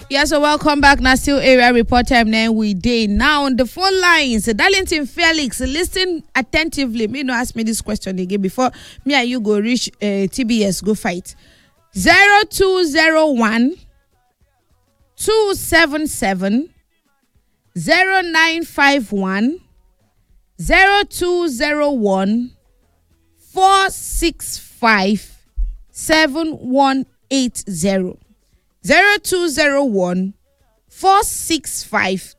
Yes, so welcome back. Now, still area report time. Then we day now on the phone lines. Darlington Felix, listen attentively. Me no ask me this question again before me and you go reach TBS go fight. 0201 277 0951 0201 465 7180. 0201 465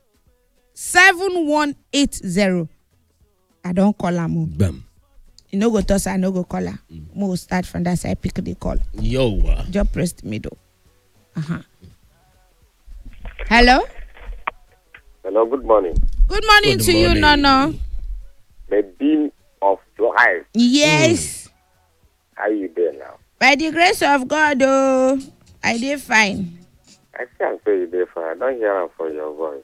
7180. I don't call her more. Bam. You know go toss, I no go call her. We'll start from that side, pick the call. Yo. Just press the middle. Hello? Hello, good morning. Good morning Good to morning. you, Nono. The beam of life. Yes. How you there now? By the grace of God, oh, I did fine. I can't say you there for. I don't hear from your voice.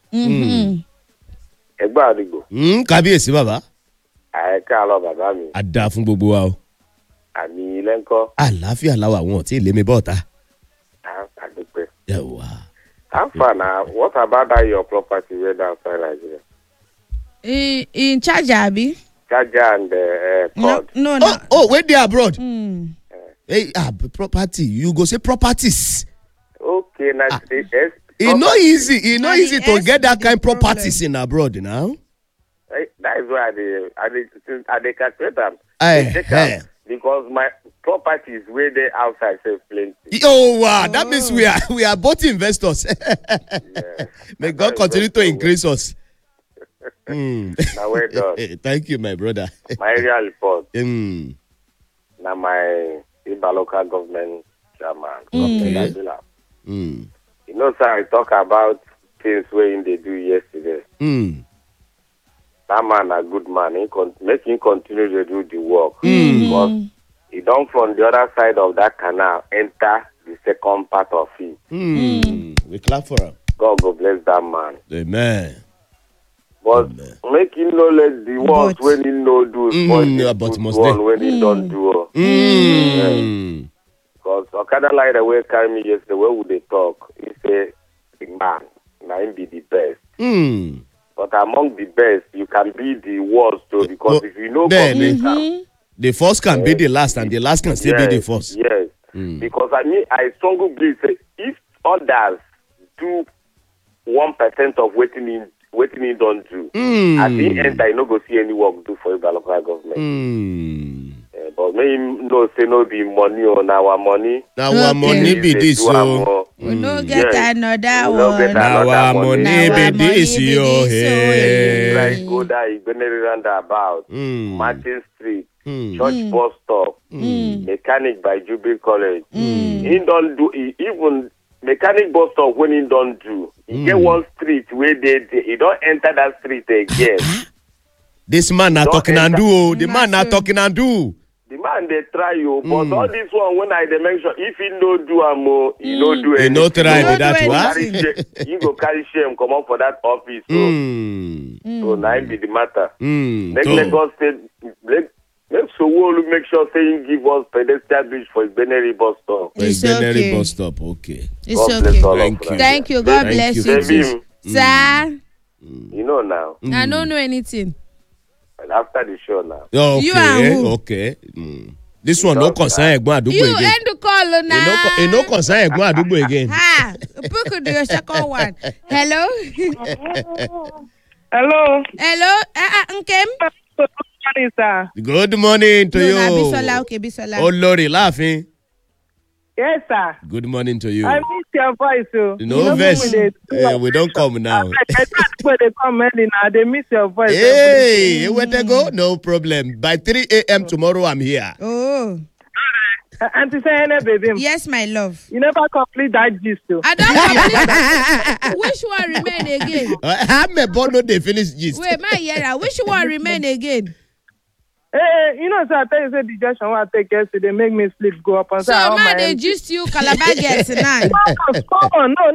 Egba adigbo. Kábíyèsí bàbá. Ẹ káàárọ̀ bàbá mi. A dá fún gbogbo wa o. Àmì ilé ńkọ́. Àlàáfíà làwa wọn tí lé mi bọ́ta. Àdúpẹ́. Yàwá. How far now? What about that your property right outside Nigeria? In charge, Abby? Charger and cord. No. Oh, wait there abroad. Hey, property. You go say properties. Okay, now yes. It's not easy. It's not the easy to S get that is the kind problem. properties in abroad now. That is why I calculate them. Because my property is way there outside, say plenty. Oh wow, that means we are both investors. Yes. May God continue to increase us. Now well done. Thank you, my brother. My area report. Mm. Now my Iba local government chairman. Mm. You know, sir, I talk about things where they do yesterday. Mm. That man a good man. Make him continue to do the work. Because he don't from the other side of that canal enter the second part of it. We clap for him. God go bless that man. Amen. But make him no let the works But- when he no do yeah, but good must one they? when he don't do. Because Okada like the way carry me yesterday, where would they talk? He say, man, now him be the best. But among the best, you can be the worst too. Because if you know Then, the first can be the last, and the last can still be the first. Yes. Because I strongly believe say, if others do 1% of waiting he don't do, at the end I no go see any work do for the local government. But me no say no be money on our money. Now our money be this so. We no get another We no one. get Now our money Now be our this money be yo. this, Hey. Like go there, Igbene roundabout, Martin Street, Church bus stop, mechanic by Jubilee College. He don't do even mechanic bus stop when he don't do. He get one street where he don't enter that street again. This man not Don't talking and enter. do. The man not Massive. talking and do. The man they try you, but all this one when I dey mention, if he no do he no do He anything. no try No with that do what? You go carry shame come up for that office. So now it be the matter. Make Lagos State make Sowolu make sure say he give us pedestrian bridge for Igbene bus stop. It's Benary okay. bus stop. Okay. It's God bless okay. all Thank of you. us. Thank you. God Thank bless you. you. Save him. Sir, You know now. I don't know anything. And after the show now. Okay. You and who? Okay. This one no concern Egbon Adugbo You again. end the call now. He no concern Egbon Adugbo again. Ha! Book the second one. Hello? Hello. Hello? Nkem? Good morning, sir. Good morning to No, you. na Bisola. Okay, Bisola. Olori laughing. Yes, sir. Good morning to you. I miss your voice, so. No verse. We don't come now. I thought when they come early now, they miss your voice. Hey, where they go? No problem. By 3 a.m. tomorrow, I'm here. Oh. Auntie Sayene, baby. Yes, my love. You never complete that gist, too. I don't complete. Which one remain again? I'm a bono they finish gist. Wait, my yera. Which one remain again? Hey, you know, sir, I tell you, say the junction I take yesterday make me sleep go up. And So, say, man, they just you Calabar girls now. Come on, no,